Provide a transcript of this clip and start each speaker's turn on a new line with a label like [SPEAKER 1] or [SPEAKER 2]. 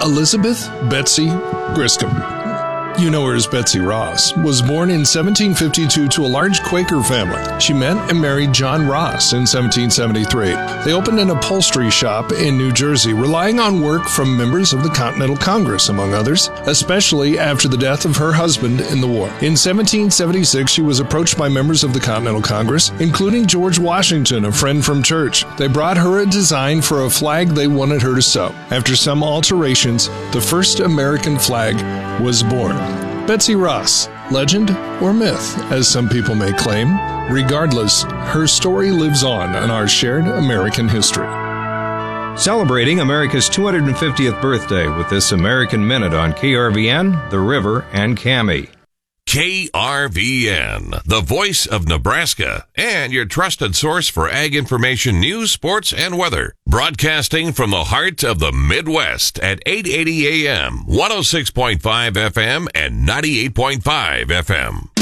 [SPEAKER 1] Elizabeth Betsy Griscom, you know her as Betsy Ross, was born in 1752 to a large Quaker family. She met and married John Ross in 1773. They opened an upholstery shop in New Jersey, relying on work from members of the Continental Congress, among others, especially after the death of her husband in the war. In 1776, she was approached by members of the Continental Congress, including George Washington, a friend from church. They brought her a design for a flag they wanted her to sew. After some alterations, the first American flag was born. Betsy Ross, legend or myth, as some people may claim. Regardless, her story lives on in our shared American history.
[SPEAKER 2] Celebrating America's 250th birthday with this American Minute on KRVN, The River, and Cami.
[SPEAKER 3] KRVN, the voice of Nebraska, and your trusted source for ag information, news, sports, and weather. Broadcasting from the heart of the Midwest at 880 AM, 106.5 FM, and 98.5 FM.